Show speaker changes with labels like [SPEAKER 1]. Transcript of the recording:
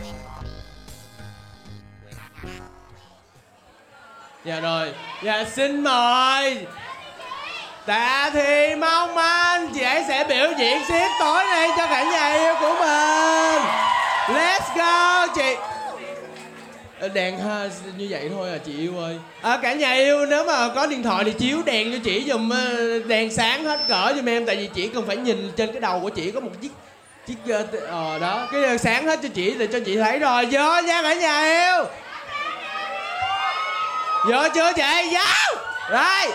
[SPEAKER 1] Dạ rồi. Dạ xin mời Tạ Thị Mong Anh, chị ấy sẽ biểu diễn xiết tối nay cho cả nhà yêu của mình. Let's go chị. Đèn ha, như vậy thôi à chị yêu ơi. Cả nhà yêu nếu mà có điện thoại thì chiếu đèn cho chị giùm, đèn sáng hết cỡ giùm em. Tại vì chị cần phải nhìn trên cái đầu của chị có một chiếc đó, cái đèn sáng hết cho chị để cho chị thấy rồi. Vô nha cả nhà yêu. Vô chưa chị? Vô. Rồi.